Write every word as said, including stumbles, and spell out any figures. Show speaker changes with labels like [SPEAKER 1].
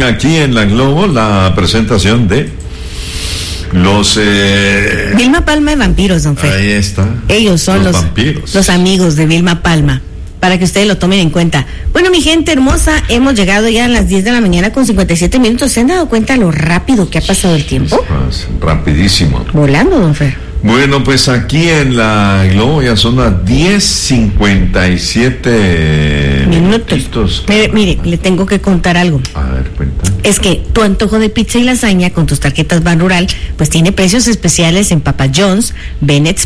[SPEAKER 1] aquí en la Globo la presentación de los... Eh...
[SPEAKER 2] Vilma Palma de Vampiros, don Fer.
[SPEAKER 1] Ahí está.
[SPEAKER 2] Ellos son los, los
[SPEAKER 1] vampiros.
[SPEAKER 2] Los amigos de Vilma Palma, para que ustedes lo tomen en cuenta. Bueno, mi gente hermosa, hemos llegado ya a las diez de la mañana con cincuenta y siete minutos. ¿Se han dado cuenta lo rápido que ha pasado el tiempo?
[SPEAKER 1] Es rapidísimo.
[SPEAKER 2] Volando, don Fer.
[SPEAKER 1] Bueno, pues aquí en la Globo ya son las diez cincuenta y siete
[SPEAKER 2] minutos. Mire, mire, le tengo que contar algo.
[SPEAKER 1] A ver, cuenta.
[SPEAKER 2] Es que tu antojo de pizza y lasaña con tus tarjetas Ban Rural, pues tiene precios especiales en Papa John's, Bennett's